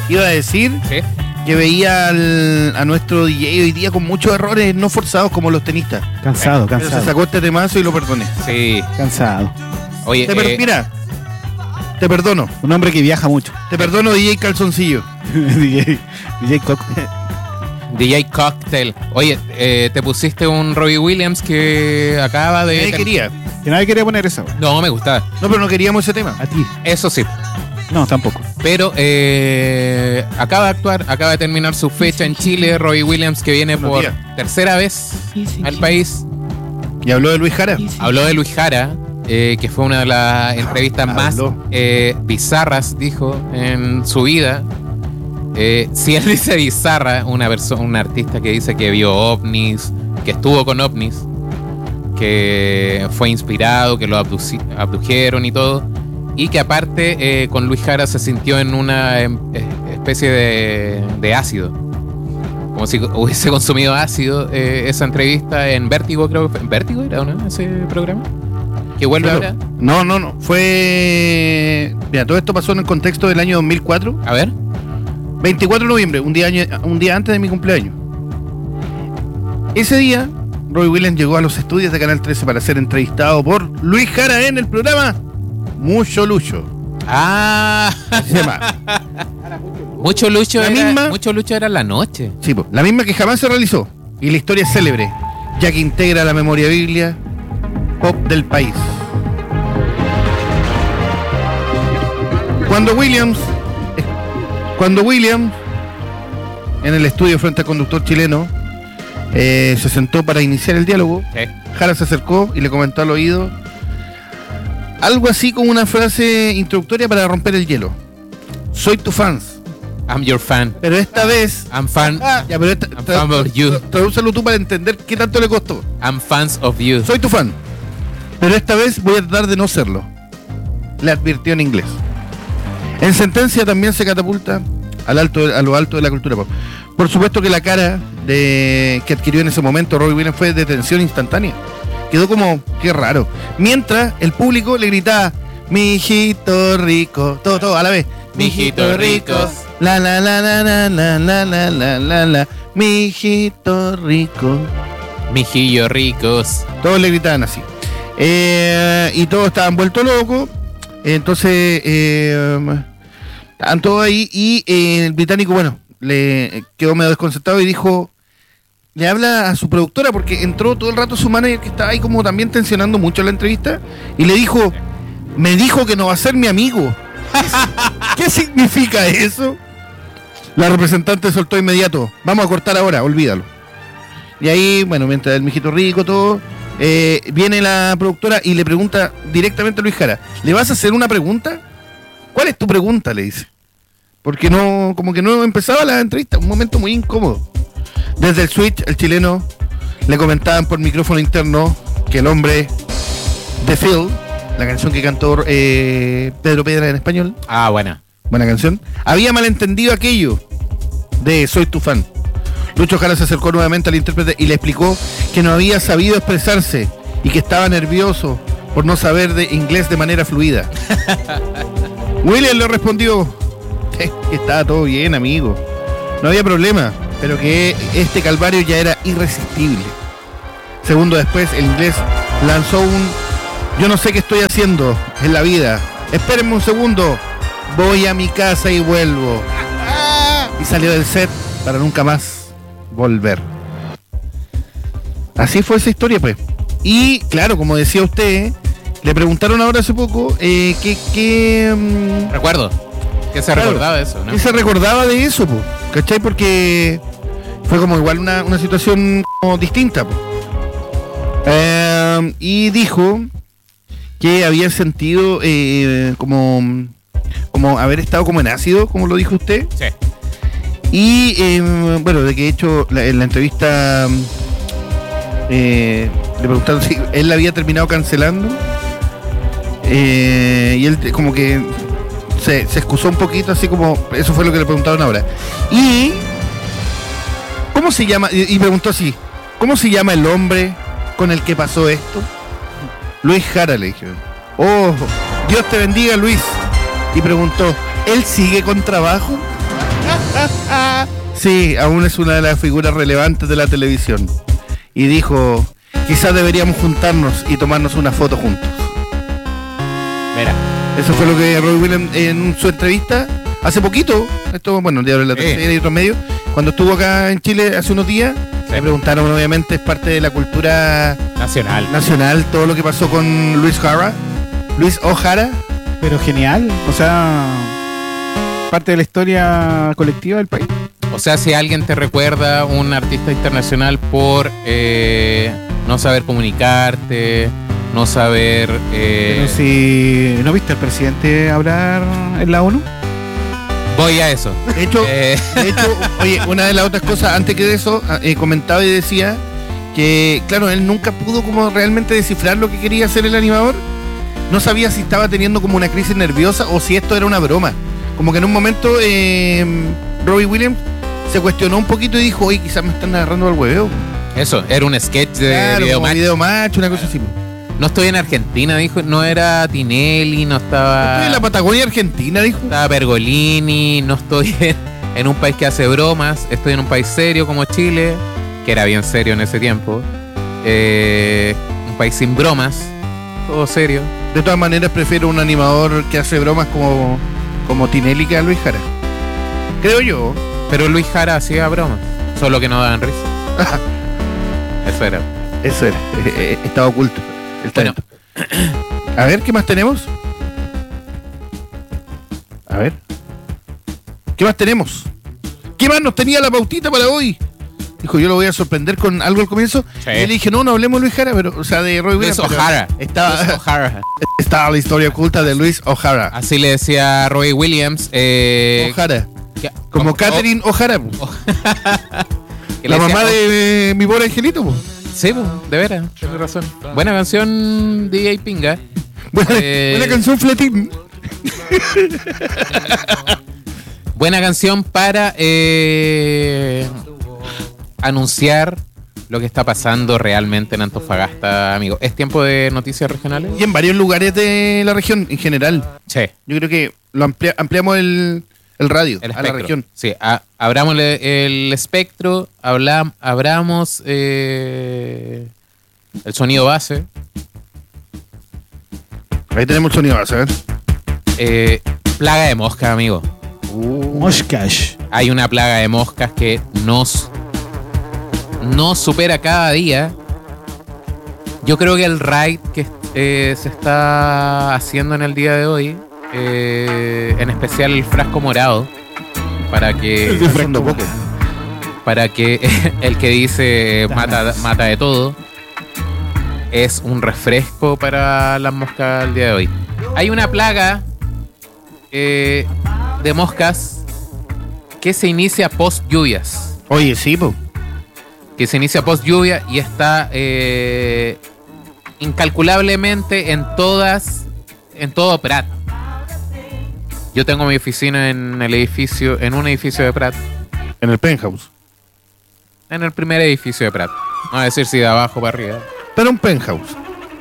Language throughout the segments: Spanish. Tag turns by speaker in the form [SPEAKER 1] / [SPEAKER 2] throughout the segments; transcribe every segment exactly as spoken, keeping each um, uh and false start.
[SPEAKER 1] iba a decir
[SPEAKER 2] ¿Sí?
[SPEAKER 1] que veía al, a nuestro D J hoy día con muchos errores no forzados como los tenistas.
[SPEAKER 3] Cansado,
[SPEAKER 1] Pero
[SPEAKER 3] cansado.
[SPEAKER 1] se sacó este temazo y lo perdoné.
[SPEAKER 2] Sí.
[SPEAKER 3] Cansado.
[SPEAKER 2] Oye,
[SPEAKER 1] Te per-
[SPEAKER 2] eh,
[SPEAKER 1] mira, te perdono.
[SPEAKER 3] Un hombre que viaja mucho.
[SPEAKER 1] Te perdono, D J Calzoncillo.
[SPEAKER 3] D J, D J Cock.
[SPEAKER 2] D J Cocktail. Oye, eh, te pusiste un Robbie Williams que acaba de...
[SPEAKER 1] Nadie quería.
[SPEAKER 3] Que nadie quería poner eso.
[SPEAKER 2] No, me gustaba.
[SPEAKER 1] No, pero no queríamos ese tema.
[SPEAKER 3] A ti.
[SPEAKER 2] Eso sí.
[SPEAKER 3] No, tampoco.
[SPEAKER 2] Pero eh, acaba de actuar, acaba de terminar su fecha en Chile. Robbie Williams, que viene
[SPEAKER 1] Buenos
[SPEAKER 2] por
[SPEAKER 1] días.
[SPEAKER 2] tercera vez al país.
[SPEAKER 1] ¿Y habló de Luis Jara?
[SPEAKER 2] Habló de Luis Jara, eh, que fue una de las entrevistas más
[SPEAKER 1] Habló.
[SPEAKER 2] eh, bizarras, dijo, en su vida. Eh, si él dice bizarra, una persona, un artista que dice que vio ovnis, que estuvo con ovnis, que fue inspirado, que lo abduci- abdujeron y todo, y que aparte eh, con Luis Jara se sintió en una em, eh, especie de, de ácido, como si hubiese consumido ácido. Eh, esa entrevista en Vértigo, creo que fue. ¿En Vértigo era, no? Ese programa. Que vuelve ahora.
[SPEAKER 1] No, no, no. Fue. Mira, todo esto pasó en el contexto del año dos mil cuatro.
[SPEAKER 2] A ver.
[SPEAKER 1] veinticuatro de noviembre, un día, año- un día antes de mi cumpleaños. Ese día, Robbie Williams llegó a los estudios de Canal trece para ser entrevistado por Luis Jara en el programa Mucho Lucho.
[SPEAKER 2] Ah,
[SPEAKER 1] Así se llama.
[SPEAKER 2] mucho lucho,
[SPEAKER 1] La
[SPEAKER 2] era,
[SPEAKER 1] misma-
[SPEAKER 2] mucho lucho era en la noche.
[SPEAKER 1] Sí, po, la misma que jamás se realizó. Y la historia es célebre, ya que integra la memoria biblia pop del país. Cuando Williams, eh, cuando Williams, en el estudio frente al conductor chileno, eh, se sentó para iniciar el diálogo,
[SPEAKER 2] Sí.
[SPEAKER 1] Jara se acercó y le comentó al oído algo así como una frase introductoria para romper el hielo. Soy tu fans,
[SPEAKER 2] I'm your fan.
[SPEAKER 1] pero esta vez...
[SPEAKER 2] I'm fan.
[SPEAKER 1] Ah, ya, pero esta,
[SPEAKER 2] I'm
[SPEAKER 1] tra-
[SPEAKER 2] fan of you.
[SPEAKER 1] tra- tradúcelo tú para entender qué tanto le costó.
[SPEAKER 2] I'm fans of you.
[SPEAKER 1] Soy tu fan, pero esta vez voy a tratar de no serlo, le advirtió en inglés. En sentencia también se catapulta al alto, a lo alto de la cultura pop. Por supuesto que la cara de, que adquirió en ese momento Robbie Williams fue de tensión instantánea. Quedó como, qué raro. Mientras el público le gritaba, mi hijito rico, todo, todo, a la vez. Mi hijito rico, la la la la la la la la la la la, mi hijito rico.
[SPEAKER 2] Mijillo ricos.
[SPEAKER 1] Todos le gritaban así. Eh, y todos estaban vueltos locos. Entonces, eh, estaban todos ahí. Y eh, el británico, bueno, le quedó medio desconcertado y dijo, le habla a su productora, porque entró todo el rato su manager, que estaba ahí como también tensionando mucho la entrevista, y le dijo, me dijo que no va a ser mi amigo. ¿Qué significa eso? La representante soltó inmediato, vamos a cortar ahora, olvídalo. Y ahí, bueno, mientras el mijito rico, todo, eh, viene la productora y le pregunta directamente a Luis Jara, ¿le vas a hacer una pregunta? ¿Cuál es tu pregunta?, le dice. Porque no, como que no empezaba la entrevista, un momento muy incómodo. Desde el switch, el chileno le comentaban por micrófono interno que el hombre de Phil, la canción que cantó eh, Pedro Piedra en español,
[SPEAKER 2] Ah, buena.
[SPEAKER 1] buena canción, había malentendido aquello de Soy tu fan. Lucho Jara se acercó nuevamente al intérprete y le explicó que no había sabido expresarse y que estaba nervioso por no saber de inglés de manera fluida. William le respondió eh, que estaba todo bien, amigo, no había problema, pero que este calvario ya era irresistible. Segundo después, el inglés lanzó un yo no sé qué estoy haciendo en la vida, espérenme un segundo, voy a mi casa y vuelvo. Y salió del set para nunca más volver. Así fue esa historia, pues. Y claro, como decía usted, le preguntaron ahora hace poco eh, que, que mm,
[SPEAKER 2] Recuerdo. Que se
[SPEAKER 1] Claro.
[SPEAKER 2] recordaba de eso, ¿no?
[SPEAKER 1] ¿qué se recordaba de eso, po? ¿Cachai? Porque fue como igual una, una situación como distinta, po. Eh, y dijo que había sentido eh, como, como haber estado como en ácido, como lo dijo usted.
[SPEAKER 2] Sí.
[SPEAKER 1] Y eh, bueno, de que de hecho la, en la entrevista eh, le preguntaron si él la había terminado cancelando. Eh, y él te- como que se, se excusó un poquito, así como, eso fue lo que le preguntaron ahora. Y, ¿cómo se llama? Y, y preguntó así, ¿cómo se llama el hombre con el que pasó esto? Luis Jara, le dijeron. Oh, Dios te bendiga, Luis. Y preguntó, ¿él sigue con trabajo? Sí, aún es una de las figuras relevantes de la televisión. Y dijo, quizás deberíamos juntarnos y tomarnos una foto juntos.
[SPEAKER 2] Mira.
[SPEAKER 1] Eso fue lo que Robbie Williams en su entrevista hace poquito, esto, bueno, el diario de la tercera sí. y otros medios, cuando estuvo acá en Chile hace unos días, sí. le preguntaron, obviamente es parte de la cultura
[SPEAKER 2] nacional,
[SPEAKER 1] nacional todo lo que pasó con Luis Jara, Luis O'Hara.
[SPEAKER 3] Pero genial, o sea, parte de la historia colectiva del país.
[SPEAKER 2] O sea, si alguien te recuerda un artista internacional por eh, no saber comunicarte, no saber... Eh...
[SPEAKER 3] Pero si no viste al presidente hablar en la ONU.
[SPEAKER 2] Voy a eso.
[SPEAKER 1] De hecho, eh... de hecho oye, una de las otras cosas, antes que de eso, eh, comentaba y decía que, claro, él nunca pudo como realmente descifrar lo que quería hacer el animador. No sabía si estaba teniendo como una crisis nerviosa o si esto era una broma. Como que en un momento eh, Robbie Williams se cuestionó un poquito y dijo, oye, quizás me están agarrando al hueveo.
[SPEAKER 2] Eso, era un sketch de
[SPEAKER 1] claro,
[SPEAKER 2] video, match.
[SPEAKER 1] video match, una cosa así.
[SPEAKER 2] No estoy en Argentina, dijo, no era Tinelli, no estaba...
[SPEAKER 1] Estoy en la Patagonia Argentina, dijo.
[SPEAKER 2] Estaba Pergolini, no estoy en, en un país que hace bromas, estoy en un país serio como Chile, que era bien serio en ese tiempo. Eh, un país sin bromas, todo serio.
[SPEAKER 1] De todas maneras, prefiero un animador que hace bromas como, como Tinelli que a Luis Jara. Creo yo.
[SPEAKER 2] Pero Luis Jara hacía bromas, solo que no daban risa. Eso era.
[SPEAKER 1] Eso era. Eh, eh, estaba oculto el talento. Bueno. A ver, ¿qué más tenemos? A ver. ¿Qué más tenemos? ¿Qué más nos tenía la pautita para hoy? Dijo, yo lo voy a sorprender con algo al comienzo. Sí. Y le dije, no, no hablemos de Luis Jara, pero, o sea, de Roy Williams.
[SPEAKER 2] Luis O'Hara.
[SPEAKER 1] Estaba,
[SPEAKER 2] Luis O'Hara.
[SPEAKER 1] Estaba la historia oculta de Luis O'Hara.
[SPEAKER 2] Así le decía Roy Williams. Eh,
[SPEAKER 1] O'Hara. Como Catherine
[SPEAKER 2] oh,
[SPEAKER 1] O'Hara. Oh. La mamá de, de mi pobre angelito. Po.
[SPEAKER 2] Sí, pues, de veras, tienes razón. Buena canción, D J Pinga.
[SPEAKER 1] Buena, eh, buena canción, Fletín.
[SPEAKER 2] Buena canción para eh, anunciar lo que está pasando realmente en Antofagasta, amigo. ¿Es tiempo de noticias regionales?
[SPEAKER 1] Y en varios lugares de la región, en general.
[SPEAKER 2] Sí.
[SPEAKER 1] Yo creo que lo amplia, ampliamos el... El radio,
[SPEAKER 2] el
[SPEAKER 1] a la región.
[SPEAKER 2] Sí, a, abramos el, el espectro, habla, abramos eh, el sonido base.
[SPEAKER 1] Ahí tenemos el sonido base, a ver.
[SPEAKER 2] Eh, plaga de moscas, amigo.
[SPEAKER 3] Uh, moscas.
[SPEAKER 2] Hay una plaga de moscas que nos, nos supera cada día. Yo creo que el raid que eh, se está haciendo en el día de hoy... Eh, en especial el frasco morado para que para que el que dice mata, mata de todo es un refresco para las moscas al día de hoy. Hay una plaga eh, de moscas que se inicia post lluvias.
[SPEAKER 1] Oye, sí, po.
[SPEAKER 2] Que se inicia post lluvia y está eh, incalculablemente en todas en todo Prat. Yo tengo mi oficina en el edificio, en un edificio de Prat.
[SPEAKER 1] En el penthouse.
[SPEAKER 2] En el primer edificio de Prat. No voy a decir si de abajo para arriba.
[SPEAKER 1] Pero un penthouse.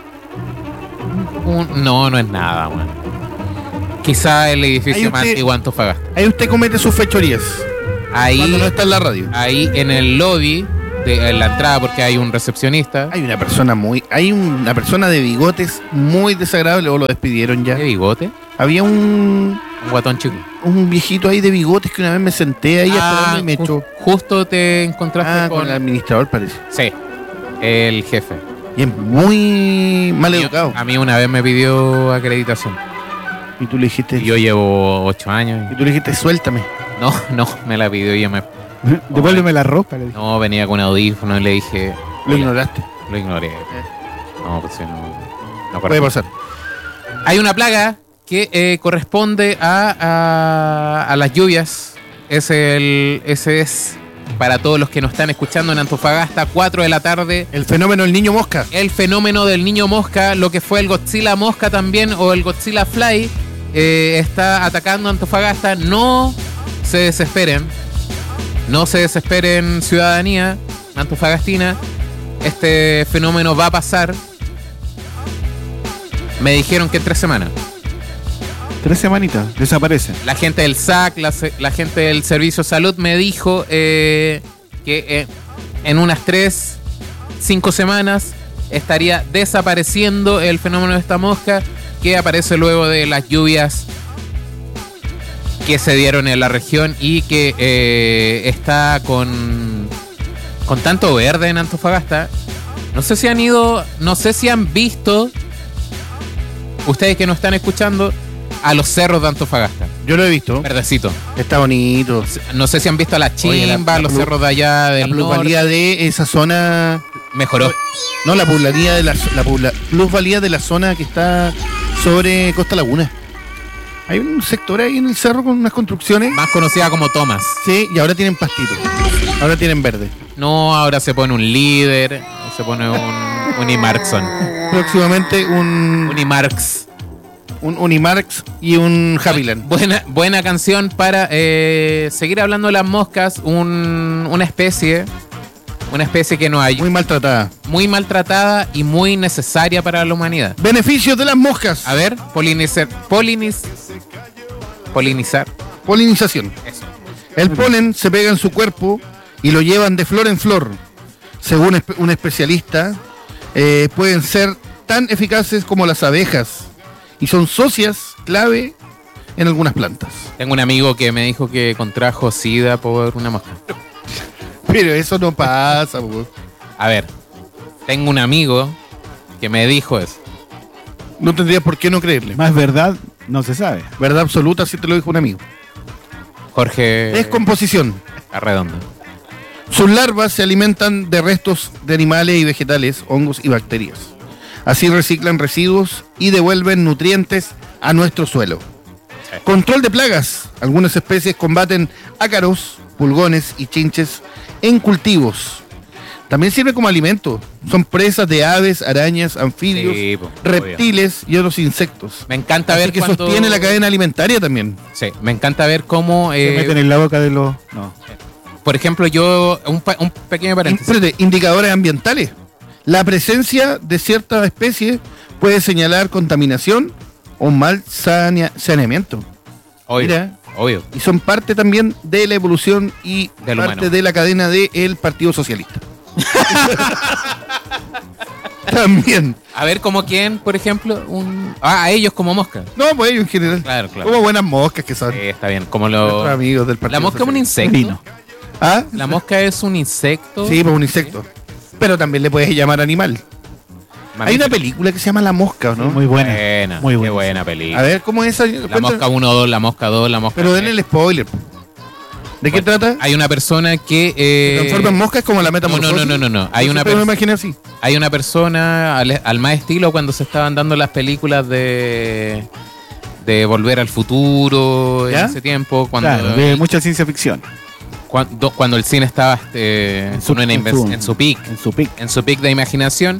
[SPEAKER 2] Un, no, no es nada, man. Quizá el edificio más antiguo de Antofagasta.
[SPEAKER 1] Ahí usted comete sus fechorías.
[SPEAKER 2] Ahí,
[SPEAKER 1] cuando no está en la radio.
[SPEAKER 2] Ahí en el lobby, de, en la entrada, porque hay un recepcionista.
[SPEAKER 1] Hay una persona muy... Hay una persona de bigotes muy desagradable, o lo despidieron ya.
[SPEAKER 2] ¿Qué bigote?
[SPEAKER 1] Había un...
[SPEAKER 2] Un guatón chico.
[SPEAKER 1] Un viejito ahí de bigotes que una vez me senté ahí
[SPEAKER 2] ah,
[SPEAKER 1] esperando y me echó.
[SPEAKER 2] Justo te encontraste
[SPEAKER 1] ah,
[SPEAKER 2] con...
[SPEAKER 1] con el administrador, parece.
[SPEAKER 2] Sí, el jefe.
[SPEAKER 1] Y es muy mal educado.
[SPEAKER 2] A mí una vez me pidió acreditación.
[SPEAKER 1] Y tú le dijiste...
[SPEAKER 2] Y yo llevo ocho años.
[SPEAKER 1] Y tú le dijiste, suéltame.
[SPEAKER 2] No, no, me la pidió y yo me...
[SPEAKER 3] Devuélveme la ropa, le dije.
[SPEAKER 2] No, venía con audífono y le dije...
[SPEAKER 1] Lo ignoraste.
[SPEAKER 2] Lo ignoré. No, pues no... no
[SPEAKER 1] puede pasar.
[SPEAKER 2] Hay una plaga que eh, corresponde a, a, a las lluvias. Es el, ese es, para todos los que nos están escuchando en Antofagasta, cuatro de la tarde.
[SPEAKER 1] El fenómeno del niño mosca.
[SPEAKER 2] El fenómeno del niño mosca, lo que fue el Godzilla mosca también, o el Godzilla Fly, eh, está atacando Antofagasta. No se desesperen. No se desesperen, ciudadanía antofagastina. Este fenómeno va a pasar. Me dijeron que en tres semanas.
[SPEAKER 3] Tres semanitas, desaparece.
[SPEAKER 2] La gente del S A C, la, se- la gente del Servicio de Salud me dijo eh, que eh, en unas tres, cinco semanas estaría desapareciendo el fenómeno de esta mosca que aparece luego de las lluvias que se dieron en la región y que eh, está con, con tanto verde en Antofagasta. No sé si han ido, no sé si han visto, ustedes que nos están escuchando, a los cerros de Antofagasta.
[SPEAKER 1] Yo lo he visto.
[SPEAKER 2] Verdecito.
[SPEAKER 1] Está bonito.
[SPEAKER 2] No sé si han visto a la Chimba,
[SPEAKER 1] Oye, la- la
[SPEAKER 2] los
[SPEAKER 1] plu-
[SPEAKER 2] cerros de allá
[SPEAKER 1] La
[SPEAKER 2] del norte.
[SPEAKER 1] plusvalía de esa zona.
[SPEAKER 2] Mejoró.
[SPEAKER 1] No, la plusvalía de la, la plusva- plusvalía de la zona que está sobre Costa Laguna. Hay un sector ahí en el cerro con unas construcciones.
[SPEAKER 2] Más conocida como Thomas.
[SPEAKER 1] Sí, y ahora tienen pastitos. Ahora tienen verde.
[SPEAKER 2] No, ahora se pone un líder, se pone un Unimarkson.
[SPEAKER 1] Próximamente un,
[SPEAKER 2] Unimarks.
[SPEAKER 1] un Unimarx y un Happyland.
[SPEAKER 2] Buena, buena canción para eh, seguir hablando de las moscas. Un, una especie, una especie que no hay,
[SPEAKER 1] Muy maltratada.
[SPEAKER 2] muy maltratada y muy necesaria para la humanidad.
[SPEAKER 1] Beneficios de las moscas.
[SPEAKER 2] A ver, polinizar, poliniz, polinizar.
[SPEAKER 1] Polinización.
[SPEAKER 2] Eso.
[SPEAKER 1] El polen se pega en su cuerpo y lo llevan de flor en flor. Según espe- un especialista, eh, pueden ser tan eficaces como las abejas y son socias clave en algunas plantas.
[SPEAKER 2] Tengo un amigo que me dijo que contrajo SIDA por una mosca.
[SPEAKER 1] Pero eso no pasa, po.
[SPEAKER 2] A ver, tengo un amigo que me dijo eso.
[SPEAKER 1] No tendría por qué no creerle.
[SPEAKER 3] Más verdad, no se sabe.
[SPEAKER 1] Verdad absoluta, si te lo dijo un amigo.
[SPEAKER 2] Jorge
[SPEAKER 1] Descomposición.
[SPEAKER 2] Arredondo.
[SPEAKER 1] Sus larvas se alimentan de restos de animales y vegetales, hongos y bacterias. Así reciclan residuos y devuelven nutrientes a nuestro suelo.
[SPEAKER 2] Sí.
[SPEAKER 1] Control de plagas. Algunas especies combaten ácaros, pulgones y chinches en cultivos. También sirve como alimento. Son presas de aves, arañas, anfibios,
[SPEAKER 2] Sí, po,
[SPEAKER 1] reptiles y otros insectos.
[SPEAKER 2] Me encanta
[SPEAKER 1] Así
[SPEAKER 2] ver
[SPEAKER 1] que
[SPEAKER 2] cuando...
[SPEAKER 1] sostiene la cadena alimentaria también.
[SPEAKER 2] Sí, me encanta ver cómo,
[SPEAKER 3] Se
[SPEAKER 2] eh,
[SPEAKER 3] meten en la boca de los... No.
[SPEAKER 2] por ejemplo, yo, un, pa- un pequeño paréntesis.
[SPEAKER 1] Espérate, indicadores ambientales. La presencia de ciertas especies puede señalar contaminación o mal sanea- saneamiento.
[SPEAKER 2] Obvio,
[SPEAKER 1] Mira.
[SPEAKER 2] obvio.
[SPEAKER 1] Y son parte también de la evolución y
[SPEAKER 2] Del
[SPEAKER 1] parte
[SPEAKER 2] humano.
[SPEAKER 1] de la cadena del Partido Socialista. También.
[SPEAKER 2] A ver, como quién, por ejemplo, un... Ah, a ellos como mosca.
[SPEAKER 1] No, pues ellos en general.
[SPEAKER 2] Claro, claro.
[SPEAKER 1] Como buenas moscas que son.
[SPEAKER 2] Sí, está bien, como
[SPEAKER 1] Nuestros
[SPEAKER 2] lo...
[SPEAKER 1] amigos del Partido
[SPEAKER 2] La mosca es un
[SPEAKER 1] Socialista.
[SPEAKER 2] insecto.
[SPEAKER 3] Vino.
[SPEAKER 1] ¿Ah?
[SPEAKER 2] La mosca es un insecto.
[SPEAKER 1] Sí, pues un insecto. Pero también le puedes llamar animal. Hay una película que se llama La Mosca, ¿o ¿no?
[SPEAKER 3] Muy buena.
[SPEAKER 2] Buena,
[SPEAKER 3] Muy
[SPEAKER 2] qué
[SPEAKER 3] buena.
[SPEAKER 2] buena película.
[SPEAKER 1] A ver, ¿cómo es esa?
[SPEAKER 2] La
[SPEAKER 1] Cuenta-
[SPEAKER 2] mosca uno, dos, la mosca dos, la mosca
[SPEAKER 1] Pero
[SPEAKER 2] tres.
[SPEAKER 1] denle el spoiler. ¿De qué
[SPEAKER 2] Bueno,
[SPEAKER 1] trata?
[SPEAKER 2] Hay una persona que...
[SPEAKER 1] ¿Se
[SPEAKER 2] Eh,
[SPEAKER 1] transforma en moscas como la
[SPEAKER 2] no,
[SPEAKER 1] metamorfosis?
[SPEAKER 2] no, no, no, no. Hay
[SPEAKER 1] Yo
[SPEAKER 2] una,
[SPEAKER 1] siempre me
[SPEAKER 2] pers-
[SPEAKER 1] imaginé así.
[SPEAKER 2] hay una persona al, al más estilo cuando se estaban dando las películas de... De Volver al Futuro
[SPEAKER 1] ¿Ya?
[SPEAKER 2] en ese tiempo. Cuando,
[SPEAKER 3] Claro, de mucha ciencia ficción.
[SPEAKER 2] cuando, cuando el cine estaba este,
[SPEAKER 3] En su-
[SPEAKER 2] en, una
[SPEAKER 3] en
[SPEAKER 2] inven-
[SPEAKER 3] su-
[SPEAKER 2] en su peak.
[SPEAKER 3] En su pic.
[SPEAKER 2] En su peak de imaginación.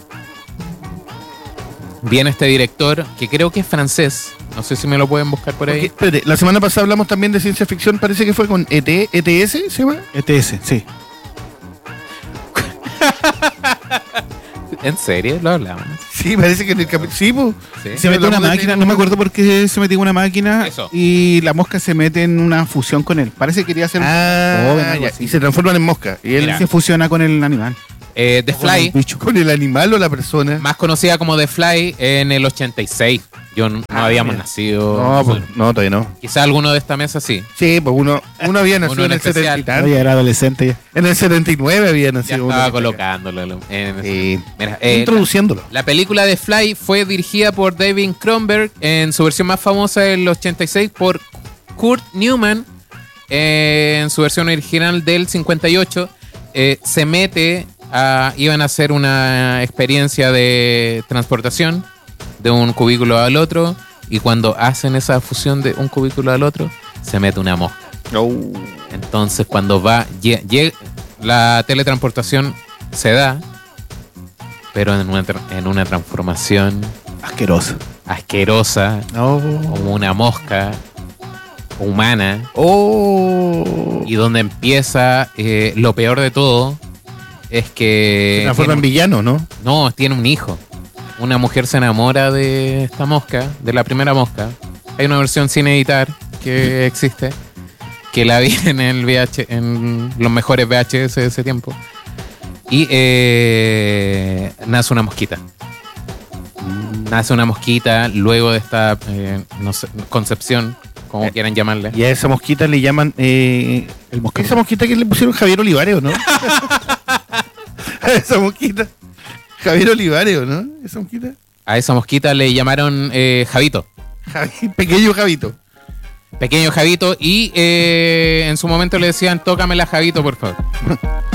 [SPEAKER 2] Viene este director, que creo que es francés. No sé si me lo pueden buscar por ahí.
[SPEAKER 1] Porque, espérate, la semana pasada hablamos también de ciencia ficción, parece que fue con E T, E T S, ¿se llama?
[SPEAKER 3] E T S, sí.
[SPEAKER 2] ¿En serio? Lo hablamos.
[SPEAKER 1] Sí, parece que en el capítulo... Sí, pues.
[SPEAKER 2] Sí.
[SPEAKER 3] Se mete una
[SPEAKER 1] hablamos de
[SPEAKER 3] máquina,
[SPEAKER 1] T-
[SPEAKER 3] no me acuerdo por qué se metió en una máquina
[SPEAKER 2] Eso.
[SPEAKER 3] y la mosca se mete en una fusión con él. Parece que quería ser
[SPEAKER 1] Ah,
[SPEAKER 3] joven, algo
[SPEAKER 1] ya,
[SPEAKER 3] así.
[SPEAKER 1] y se transforman en mosca. Y él
[SPEAKER 2] Mira.
[SPEAKER 3] se fusiona con el animal.
[SPEAKER 2] Eh, The
[SPEAKER 3] Con el
[SPEAKER 2] Fly,
[SPEAKER 3] bicho.
[SPEAKER 1] con el animal o la persona.
[SPEAKER 2] más conocida como The Fly, en el ochenta y seis. Yo no
[SPEAKER 1] Ah,
[SPEAKER 2] habíamos
[SPEAKER 1] mira.
[SPEAKER 2] nacido.
[SPEAKER 1] No, pues, no, todavía no.
[SPEAKER 2] Quizá alguno de esta mesa sí.
[SPEAKER 1] Sí, pues uno, uno había nacido
[SPEAKER 2] Uno en
[SPEAKER 1] en el
[SPEAKER 2] especial.
[SPEAKER 1] setenta y tantos.
[SPEAKER 3] Oye, era adolescente ya.
[SPEAKER 1] En el setenta y nueve había
[SPEAKER 2] Ya
[SPEAKER 1] nacido uno.
[SPEAKER 2] estaba colocándolo. en-
[SPEAKER 1] Sí.
[SPEAKER 2] Mira, eh,
[SPEAKER 1] Introduciéndolo.
[SPEAKER 2] La película de Fly fue dirigida por David Cronenberg en su versión más famosa del ochenta y seis por Kurt Newman eh, en su versión original del cincuenta y ocho. Eh, se mete a, iban a hacer una experiencia de transportación de un cubículo al otro y cuando hacen esa fusión de un cubículo al otro se mete una mosca.
[SPEAKER 1] Oh.
[SPEAKER 2] Entonces cuando va, lle- lle- la teletransportación se da, pero en una, tra- en una transformación
[SPEAKER 3] Asqueroso.
[SPEAKER 2] asquerosa,
[SPEAKER 1] Oh.
[SPEAKER 2] como una mosca humana,
[SPEAKER 1] Oh.
[SPEAKER 2] y donde empieza eh, lo peor de todo es que
[SPEAKER 1] Se transforma en
[SPEAKER 2] tiene-
[SPEAKER 1] villano, ¿no?
[SPEAKER 2] no, tiene un hijo. Una mujer se enamora de esta mosca, de la primera mosca, Hay una versión sin editar que existe, que la vi en el V H, en los mejores V H S de ese tiempo. Y eh, nace una mosquita. Nace una mosquita luego de esta eh, no sé, concepción, como
[SPEAKER 1] Eh,
[SPEAKER 2] quieran llamarle.
[SPEAKER 1] Y a esa mosquita le llaman. Eh,
[SPEAKER 3] El mosquito.
[SPEAKER 1] esa mosquita que le pusieron Javier Olivares, ¿o no? A esa mosquita. Javier Olivares, ¿o no? Esa mosquita.
[SPEAKER 2] A esa mosquita le llamaron eh, Javito.
[SPEAKER 1] Javi- pequeño Javito.
[SPEAKER 2] Pequeño Javito. Y eh, en su momento le decían, tócamela Javito, por favor.